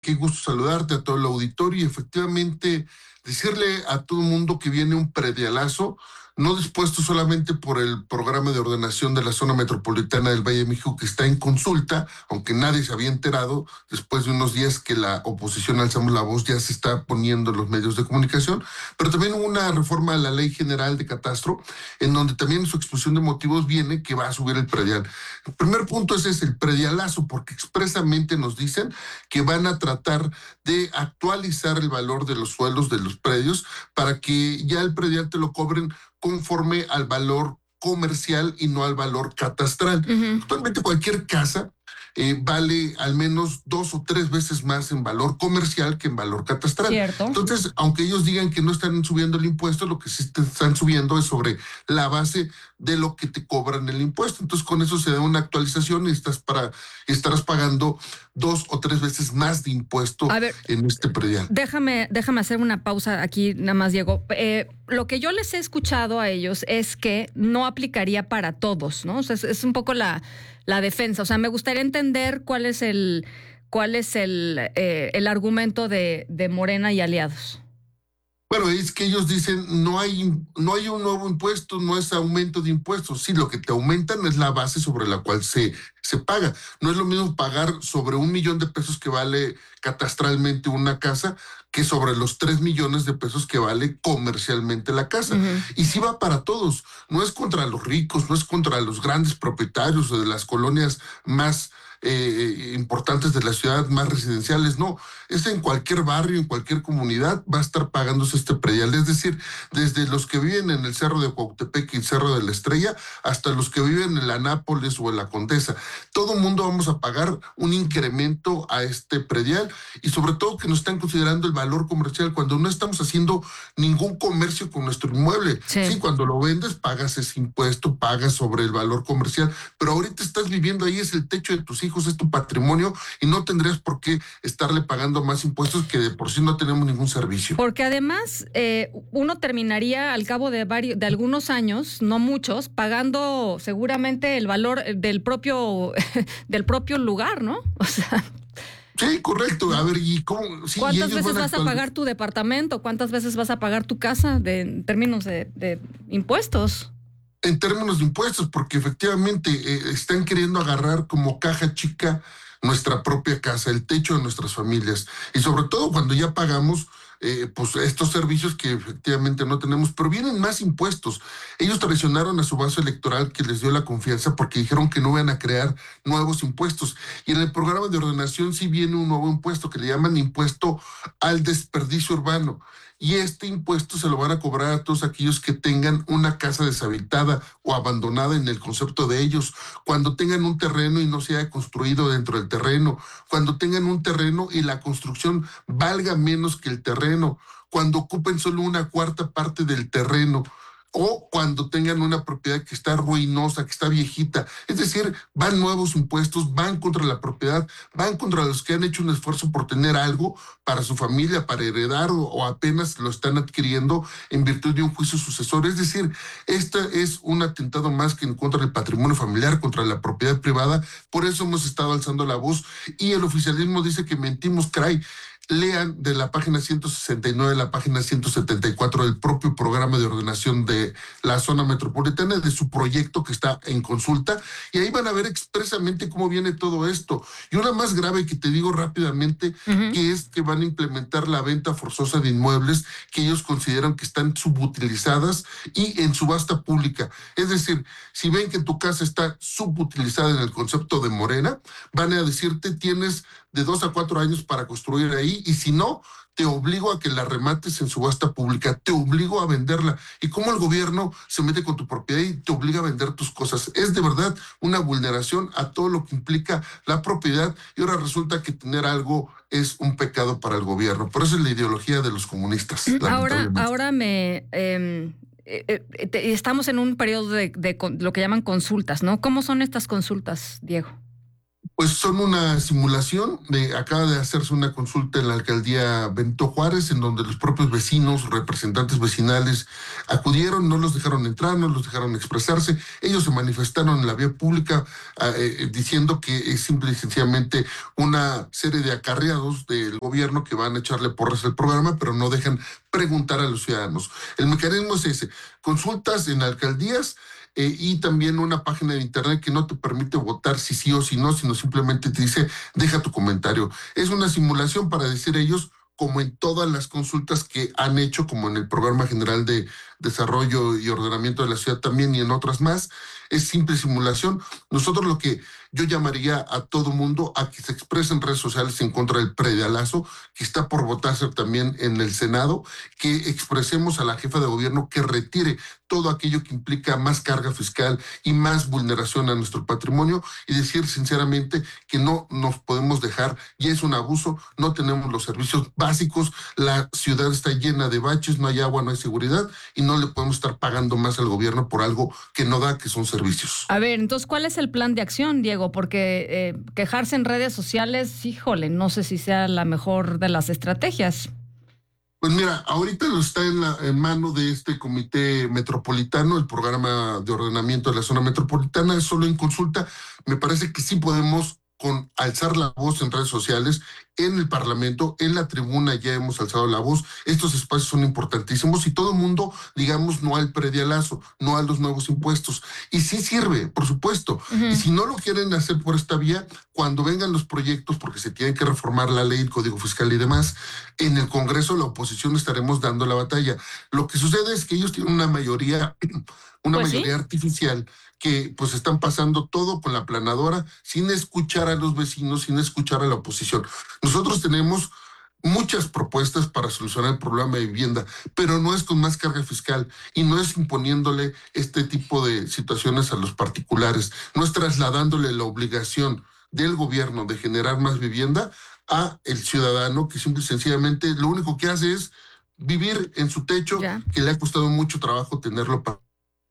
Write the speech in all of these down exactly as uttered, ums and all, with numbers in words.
qué gusto saludarte a todo el auditorio y efectivamente decirle a todo el mundo que viene un predialazo, no dispuesto solamente por el programa de ordenación de la zona metropolitana del Valle de México que está en consulta, aunque nadie se había enterado, después de unos días que la oposición Alzamos la Voz ya se está poniendo en los medios de comunicación, pero también hubo una reforma a la Ley General de Catastro, en donde también en su exposición de motivos viene que va a subir el predial. El primer punto es ese, el predialazo, porque expresamente nos dicen que van a tratar de actualizar el valor de los suelos de los predios para que ya el predial te lo cobren conforme al valor comercial y no al valor catastral. Uh-huh. Actualmente cualquier casa eh, vale al menos dos o tres veces más en valor comercial que en valor catastral. Cierto. Entonces, aunque ellos digan que no están subiendo el impuesto, lo que sí te están subiendo es sobre la base de lo que te cobran el impuesto. Entonces, con eso se da una actualización y estás para, estarás pagando dos o tres veces más de impuesto ver, en este predial. Déjame, déjame hacer una pausa aquí, nada más, Diego. Eh, lo que yo les he escuchado a ellos es que no aplicaría para todos, ¿no? O sea, es, es un poco la, la defensa. O sea, me gustaría entender cuál es el, cuál es el, eh, el argumento de, de Morena y aliados. Bueno, es que ellos dicen no hay, no hay un nuevo impuesto, no es aumento de impuestos. Sí, lo que te aumentan es la base sobre la cual se, se paga. No es lo mismo pagar sobre un millón de pesos que vale catastralmente una casa que sobre los tres millones de pesos que vale comercialmente la casa. Uh-huh. Y sí va para todos. No es contra los ricos, no es contra los grandes propietarios de las colonias más Eh, importantes de la ciudad, más residenciales, no, es en cualquier barrio, en cualquier comunidad va a estar pagándose este predial, es decir, desde los que viven en el Cerro de Cuautepec y el Cerro de la Estrella, hasta los que viven en la Nápoles o en la Condesa, todo el mundo vamos a pagar un incremento a este predial y sobre todo que nos están considerando el valor comercial cuando no estamos haciendo ningún comercio con nuestro inmueble, sí, sí cuando lo vendes pagas ese impuesto, pagas sobre el valor comercial, pero ahorita estás viviendo ahí, es el techo de tus hijos, es tu patrimonio y no tendrías por qué estarle pagando más impuestos que de por sí no tenemos ningún servicio. Porque además eh, uno terminaría al cabo de varios, de algunos años, no muchos, pagando seguramente el valor del propio del propio lugar, ¿no? O sea. Sí, correcto. A ver, ¿y cómo? Sí, ¿Cuántas y veces vas a pagar tu departamento? ¿Cuántas veces vas a pagar tu casa de, en términos de, de impuestos? En términos de impuestos, porque efectivamente eh, están queriendo agarrar como caja chica nuestra propia casa, el techo de nuestras familias. Y sobre todo cuando ya pagamos eh, pues estos servicios que efectivamente no tenemos, pero vienen más impuestos. Ellos traicionaron a su base electoral que les dio la confianza porque dijeron que no iban a crear nuevos impuestos. Y en el programa de ordenación sí viene un nuevo impuesto que le llaman impuesto al desperdicio urbano. Y este impuesto se lo van a cobrar a todos aquellos que tengan una casa deshabitada o abandonada en el concepto de ellos, cuando tengan un terreno y no se haya construido dentro del terreno, cuando tengan un terreno y la construcción valga menos que el terreno, cuando ocupen solo una cuarta parte del terreno, o cuando tengan una propiedad que está ruinosa, que está viejita. Es decir, van nuevos impuestos, van contra la propiedad, van contra los que han hecho un esfuerzo por tener algo para su familia, para heredar o, o apenas lo están adquiriendo en virtud de un juicio sucesor. Es decir, este es un atentado más que en contra del patrimonio familiar, contra la propiedad privada. Por eso hemos estado alzando la voz y el oficialismo dice que mentimos, caray. Lean de la página ciento sesenta y nueve, la página ciento setenta y cuatro del propio programa de ordenación de la zona metropolitana, de su proyecto que está en consulta, y ahí van a ver expresamente cómo viene todo esto. Y una más grave que te digo rápidamente, uh-huh. que es que van a implementar la venta forzosa de inmuebles que ellos consideran que están subutilizadas y en subasta pública. Es decir, si ven que tu casa está subutilizada en el concepto de Morena, van a decirte tienes de dos a cuatro años para construir ahí, y si no, te obligo a que la remates en subasta pública, te obligo a venderla. Y cómo el gobierno se mete con tu propiedad y te obliga a vender tus cosas. Es de verdad una vulneración a todo lo que implica la propiedad, y ahora resulta que tener algo es un pecado para el gobierno. Por eso es la ideología de los comunistas. Ahora, ahora me... Eh... Eh, eh, estamos en un periodo de, de, de lo que llaman consultas, ¿no? ¿Cómo son estas consultas, Diego? Pues son una simulación. De, acaba de hacerse una consulta en la alcaldía Benito Juárez, en donde los propios vecinos, representantes vecinales, acudieron, no los dejaron entrar, no los dejaron expresarse. Ellos se manifestaron en la vía pública eh, diciendo que es simple y sencillamente una serie de acarreados del gobierno que van a echarle porras al programa, pero no dejan preguntar a los ciudadanos. El mecanismo es ese: consultas en alcaldías, Eh, y también una página de internet que no te permite votar si sí o si no, sino simplemente te dice, deja tu comentario. Es una simulación para decir ellos, como en todas las consultas que han hecho, como en el Programa General de Desarrollo y Ordenamiento de la Ciudad también y en otras más, es simple simulación. Nosotros lo que yo llamaría a todo mundo a que se exprese en redes sociales en contra del predialazo, que está por votarse también en el Senado, que expresemos a la jefa de gobierno que retire todo aquello que implica más carga fiscal y más vulneración a nuestro patrimonio, y decir sinceramente que no nos podemos dejar, y es un abuso, no tenemos los servicios básicos, la ciudad está llena de baches, no hay agua, no hay seguridad, y no le podemos estar pagando más al gobierno por algo que no da, que son servicios. A ver, entonces, ¿cuál es el plan de acción, Diego? Porque eh, quejarse en redes sociales, híjole, no sé si sea la mejor de las estrategias. Pues mira, ahorita lo está en, la, en mano de este comité metropolitano, el programa de ordenamiento de la zona metropolitana, es solo en consulta. Me parece que sí podemos, con alzar la voz en redes sociales, en el Parlamento, en la tribuna ya hemos alzado la voz. Estos espacios son importantísimos y todo el mundo, digamos, no al predialazo, no a los nuevos impuestos. Y sí sirve, por supuesto. Uh-huh. Y si no lo quieren hacer por esta vía, cuando vengan los proyectos, porque se tienen que reformar la ley, el Código Fiscal y demás, en el Congreso la oposición estaremos dando la batalla. Lo que sucede es que ellos tienen una mayoría, una pues mayoría ¿sí? artificial, que pues están pasando todo con la aplanadora sin escuchar a los vecinos, sin escuchar a la oposición. Nosotros tenemos muchas propuestas para solucionar el problema de vivienda, pero no es con más carga fiscal y no es imponiéndole este tipo de situaciones a los particulares, no es trasladándole la obligación del gobierno de generar más vivienda a el ciudadano, que simple y sencillamente lo único que hace es vivir en su techo, ya. que le ha costado mucho trabajo tenerlo para...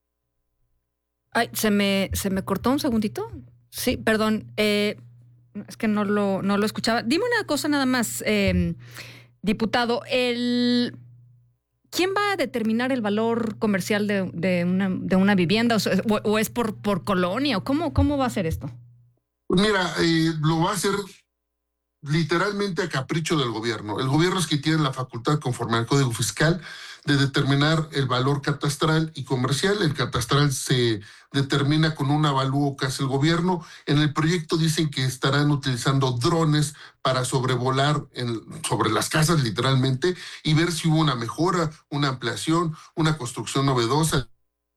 Ay, se me, se me cortó un segundito. Sí, perdón. Eh, es que no lo, no lo escuchaba. Dime una cosa nada más, eh, diputado. El, ¿Quién va a determinar el valor comercial de, de, una, de una vivienda? O, o es por, por colonia? ¿O cómo, cómo va a ser esto? Pues mira, eh, lo va a hacer literalmente a capricho del gobierno. El gobierno es quien tiene la facultad, conforme al Código Fiscal, de determinar el valor catastral y comercial. El catastral se determina con un avalúo que hace el gobierno. En el proyecto dicen que estarán utilizando drones para sobrevolar en, sobre las casas literalmente y ver si hubo una mejora, una ampliación, una construcción novedosa.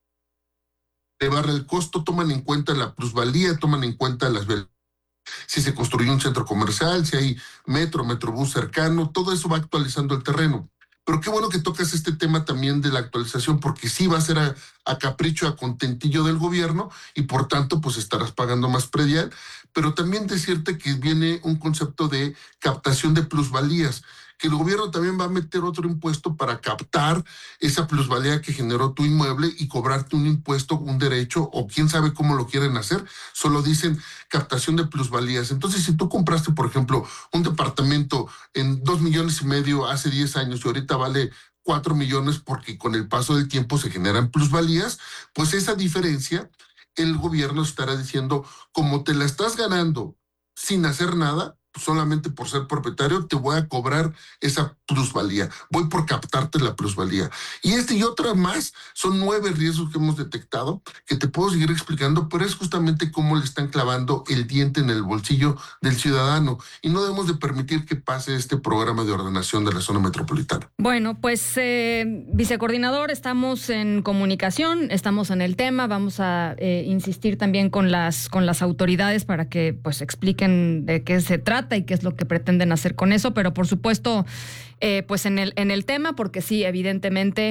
Elevar el costo, toman en cuenta la plusvalía, toman en cuenta las si se construyó un centro comercial, si hay metro, metrobús cercano, todo eso va actualizando el terreno. Pero qué bueno que tocas este tema también de la actualización, porque sí va a ser a, a capricho, a contentillo del gobierno, y por tanto pues estarás pagando más predial. Pero también decirte que viene un concepto de captación de plusvalías, que el gobierno también va a meter otro impuesto para captar esa plusvalía que generó tu inmueble y cobrarte un impuesto, un derecho, o quién sabe cómo lo quieren hacer. Solo dicen captación de plusvalías. Entonces, si tú compraste, por ejemplo, un departamento en dos millones y medio hace diez años y ahorita vale cuatro millones porque con el paso del tiempo se generan plusvalías, pues esa diferencia el gobierno estará diciendo, como te la estás ganando sin hacer nada, solamente por ser propietario, te voy a cobrar esa plusvalía. Voy por captarte la plusvalía. Y este y otra más, son nueve riesgos que hemos detectado, que te puedo seguir explicando, pero es justamente cómo le están clavando el diente en el bolsillo del ciudadano. Y no debemos de permitir que pase este programa de ordenación de la zona metropolitana. Bueno, pues, eh, vicecoordinador, estamos en comunicación, estamos en el tema, vamos a eh, insistir también con las, con las autoridades para que pues expliquen de qué se trata y qué es lo que pretenden hacer con eso, pero por supuesto, eh, pues en el, en el tema, porque sí, evidentemente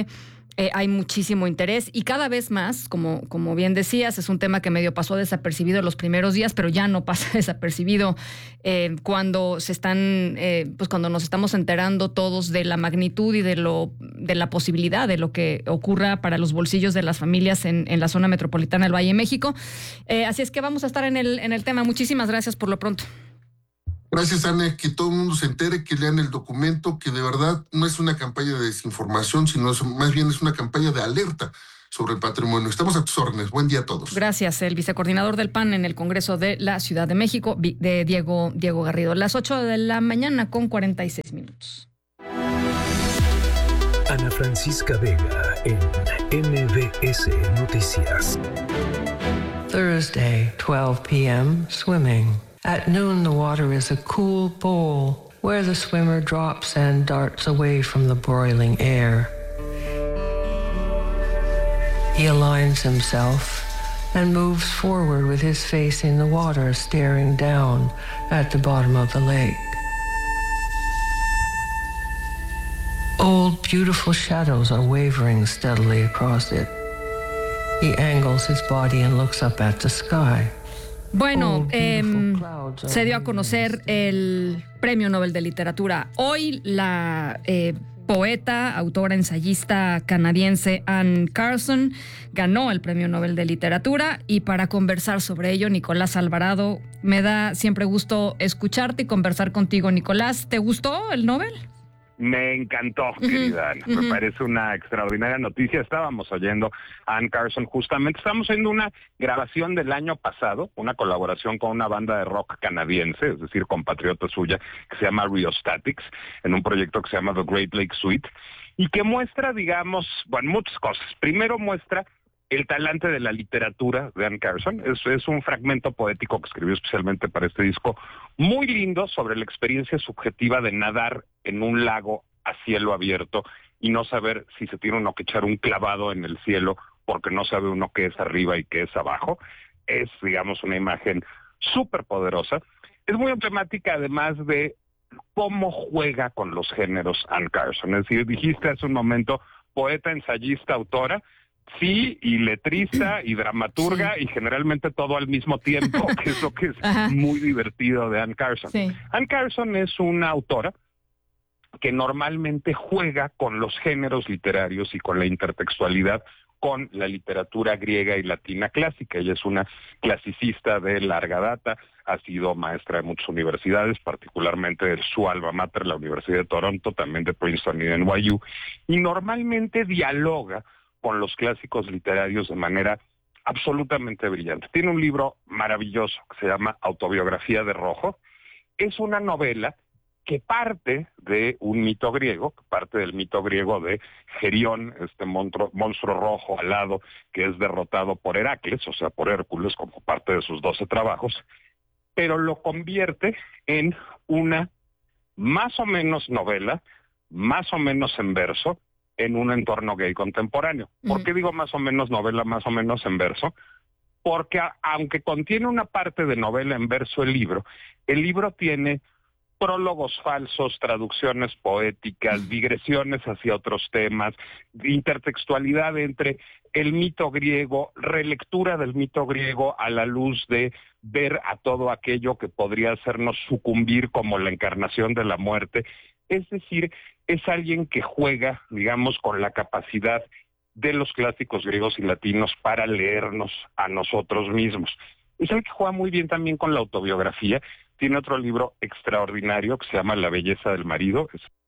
Eh, hay muchísimo interés y cada vez más, como, como bien decías, es un tema que medio pasó desapercibido los primeros días, pero ya no pasa desapercibido eh, cuando se están, eh, pues cuando nos estamos enterando todos de la magnitud y de lo, de la posibilidad de lo que ocurra para los bolsillos de las familias en, en la zona metropolitana del Valle de México. Eh, así es que vamos a estar en el, en el tema. Muchísimas gracias por lo pronto. Gracias, Ana, que todo el mundo se entere, que lean el documento, que de verdad no es una campaña de desinformación, sino es, más bien es una campaña de alerta sobre el patrimonio. Estamos a tus órdenes. Buen día a todos. Gracias, el vicecoordinador del P A N en el Congreso de la Ciudad de México, de Diego, Diego Garrido. Las ocho de la mañana con cuarenta y seis minutos. Ana Francisca Vega en M B S Noticias. Thursday, twelve p.m., swimming. At noon, the water is a cool bowl where the swimmer drops and darts away from the broiling air. He aligns himself and moves forward with his face in the water, staring down at the bottom of the lake. Old, beautiful shadows are wavering steadily across it. He angles his body and looks up at the sky. Bueno, eh, se dio a conocer el Premio Nobel de Literatura. Hoy la eh, poeta, autora, ensayista canadiense Anne Carson ganó el Premio Nobel de Literatura y para conversar sobre ello, Nicolás Alvarado, me da siempre gusto escucharte y conversar contigo, Nicolás. ¿Te gustó el Nobel? Me encantó, uh-huh, querida Ana. Uh-huh. Me parece una extraordinaria noticia. Estábamos oyendo a Anne Carson justamente. Estamos oyendo una grabación del año pasado, una colaboración con una banda de rock canadiense, es decir, compatriota suya, que se llama Rheostatics, en un proyecto que se llama The Great Lake Suite, y que muestra, digamos, bueno, muchas cosas. Primero muestra el talante de la literatura de Anne Carson. Es, es un fragmento poético que escribió especialmente para este disco, muy lindo, sobre la experiencia subjetiva de nadar en un lago a cielo abierto y no saber si se tiene uno que echar un clavado en el cielo porque no sabe uno qué es arriba y qué es abajo. Es, digamos, una imagen súper poderosa. Es muy emblemática además de cómo juega con los géneros Anne Carson. Es decir, dijiste hace un momento, poeta, ensayista, autora, sí, y letrista, y dramaturga, sí, y generalmente todo al mismo tiempo, que es lo que es Ajá. muy divertido de Anne Carson. Sí. Anne Carson es una autora que normalmente juega con los géneros literarios y con la intertextualidad con la literatura griega y latina clásica. Ella es una clasicista de larga data, ha sido maestra de muchas universidades, particularmente de su alma mater, la Universidad de Toronto, también de Princeton y de N Y U, y normalmente dialoga con los clásicos literarios de manera absolutamente brillante. Tiene un libro maravilloso que se llama Autobiografía de Rojo. Es una novela que parte de un mito griego, que parte del mito griego de Gerión, este monstruo, monstruo rojo alado que es derrotado por Heracles, o sea, por Hércules, como parte de sus doce trabajos, pero lo convierte en una más o menos novela, más o menos en verso, en un entorno gay contemporáneo. ¿Por uh-huh. qué digo más o menos novela, más o menos en verso? Porque a, aunque contiene una parte de novela en verso el libro, el libro tiene prólogos falsos, traducciones poéticas, digresiones hacia otros temas, intertextualidad entre el mito griego, relectura del mito griego a la luz de ver a todo aquello que podría hacernos sucumbir como la encarnación de la muerte. Es decir, es alguien que juega, digamos, con la capacidad de los clásicos griegos y latinos para leernos a nosotros mismos. Es alguien que juega muy bien también con la autobiografía. Tiene otro libro extraordinario que se llama La belleza del marido, es